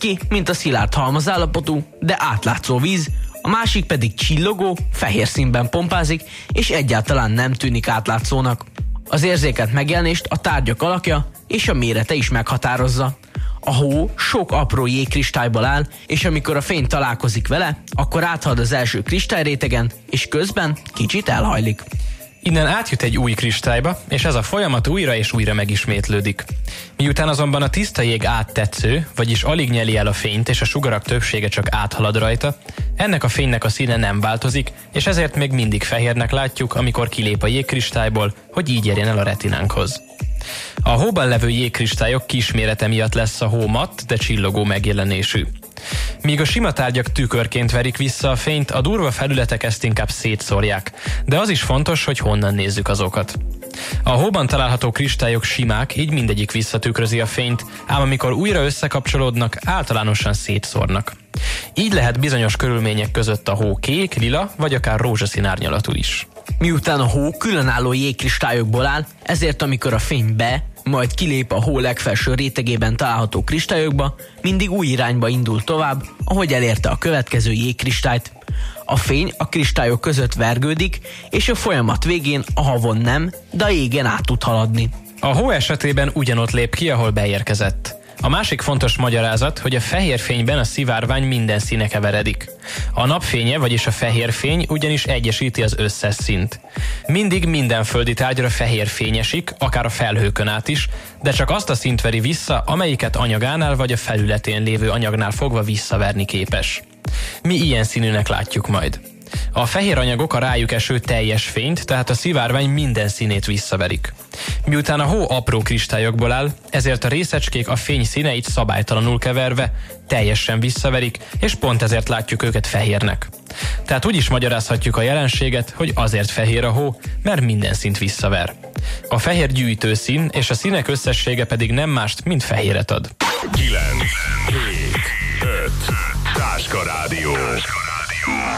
ki, mint a szilárd halmazállapotú, de átlátszó víz, a másik pedig csillogó, fehér színben pompázik, és egyáltalán nem tűnik átlátszónak. Az érzékelt megjelenést a tárgyak alakja és a mérete is meghatározza. A hó sok apró jégkristályból áll, és amikor a fény találkozik vele, akkor áthalad az első kristályrétegen, és közben kicsit elhajlik. Innen átjut egy új kristályba, és ez a folyamat újra és újra megismétlődik. Miután azonban a tiszta jég áttetsző, vagyis alig nyeli el a fényt, és a sugarak többsége csak áthalad rajta, ennek a fénynek a színe nem változik, és ezért még mindig fehérnek látjuk, amikor kilép a jégkristályból, hogy így érjen el a retinánkhoz. A hóban levő jégkristályok kismérete miatt lesz a hó matt, de csillogó megjelenésű. Míg a sima tárgyak tükörként verik vissza a fényt, a durva felületek ezt inkább szétszórják, de az is fontos, hogy honnan nézzük azokat. A hóban található kristályok simák, így mindegyik visszatükrözi a fényt, ám amikor újra összekapcsolódnak, általánosan szétszórnak. Így lehet bizonyos körülmények között a hó kék, lila vagy akár rózsaszín árnyalatú is. Miután a hó különálló jégkristályokból áll, ezért amikor a fény majd kilép a hó legfelső rétegében található kristályokba, mindig új irányba indul tovább, ahogy elérte a következő jégkristályt. A fény a kristályok között vergődik, és a folyamat végén a havon nem, de a jégen át tud haladni. A hó esetében ugyanott lép ki, ahol beérkezett. A másik fontos magyarázat, hogy a fehér fényben a szivárvány minden színe keveredik. A napfénye, vagyis a fehér fény ugyanis egyesíti az összes színt. Mindig minden földi tárgyra fehér fény esik, akár a felhőkön át is, de csak azt a színt veri vissza, amelyiket anyagánál vagy a felületén lévő anyagnál fogva visszaverni képes. Mi ilyen színűnek látjuk majd. A fehér anyagok a rájuk eső teljes fényt, tehát a szivárvány minden színét visszaverik. Miután a hó apró kristályokból áll, ezért a részecskék a fény színeit szabálytalanul keverve teljesen visszaverik, és pont ezért látjuk őket fehérnek. Tehát úgy is magyarázhatjuk a jelenséget, hogy azért fehér a hó, mert minden színt visszaver. A fehér gyűjtőszín és a színek összessége pedig nem mást, mint fehéret ad. 9, 7, 5, Táska Rádió.